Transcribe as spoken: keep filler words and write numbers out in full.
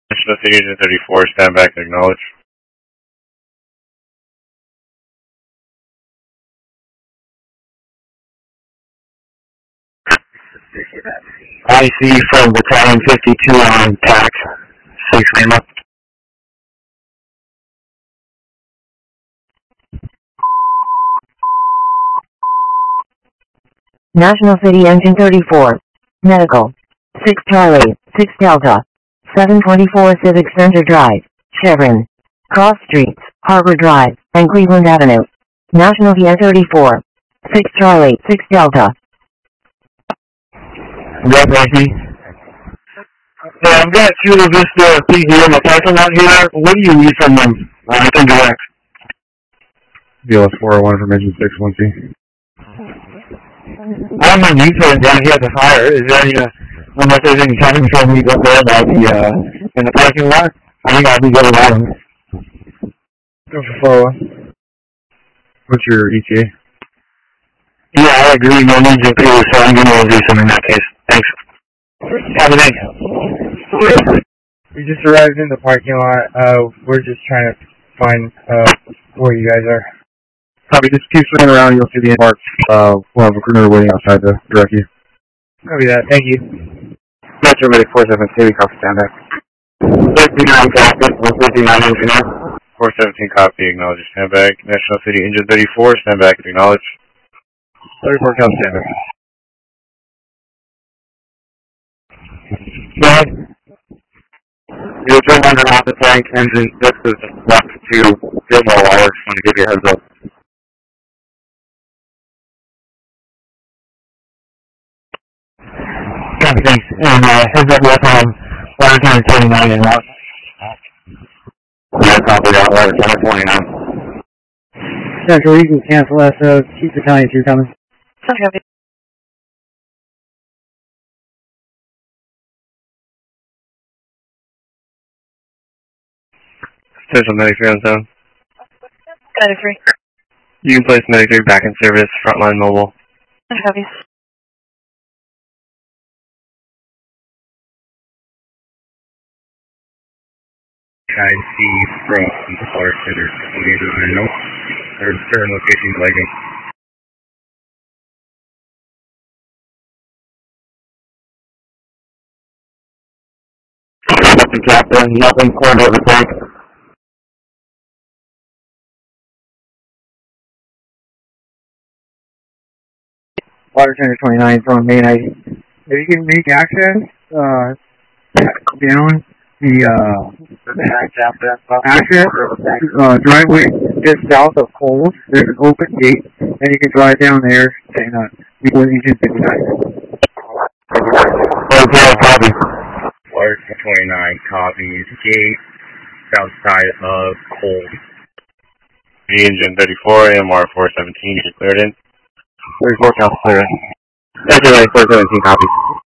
National City Engine thirty-four, stand back and acknowledge. I C from Battalion fifty-two on tax, six Lima. National City Engine thirty-four, medical, six Charlie, six Delta, seven twenty-four Civic Center Drive, Chevron, Cross Streets, Harbor Drive, and Cleveland Avenue. National V N thirty-four, six Charlie, six Delta. Red Rocky. Yeah, I've got Chula Vista P D in the parking lot here. What do you need from them? I can direct. B L S four oh one from Engine six one C. I have no need for it down here at the fire. Is there any, uh, unless there's any coming from me up there about the, uh, in the parking lot? I think I'll be good with that one. Go for four oh one. What's your E T A? Yeah, I agree. No needs to appear, so I'm going to do some in that case. Thanks. Have a night. We just arrived in the parking lot. Uh, we're just trying to find, uh, where you guys are. Copy, just keep swinging around, you'll see the parks. Uh, we'll have a recruiter waiting outside to direct you. Copy that, thank you. Metro Medic four seventeen, copy, stand back. fifty-nine, copy, one fifty-nine, engineer. four seventeen, copy, acknowledge, stand back. National City Engine thirty-four, stand back and acknowledge. thirty-four, count, stand back. Go ahead. You'll turn under off the tank engine. This is left to Gilmore Wire. Just want to give you a heads up. Copy, thanks. And uh, heads up left on water tank twenty-nine and out. Yeah, copy that. Water tank twenty-nine. Central, you can cancel S O. Keep the Battalion two coming. Copy. Central Medic three on zone. Got it free. You can place Medic three back in service, frontline mobile. Copy. I see from the Far Center twenty-nine, or current location lagging. Nothing, Captain. Nothing. Corner of the tank. Water Center twenty-nine from main I D. If you can make access, uh, down the, uh, access, uh, driveway just south of Coles, there's an open gate, and you can drive down there and, uh, meet with Engine fifty-nine. Okay, copy. Water twenty-nine, copies, gate, south side of Cold. Engine thirty-four, M R four seventeen, you cleared in. thirty-four, count clear. Engine four seventeen, copies.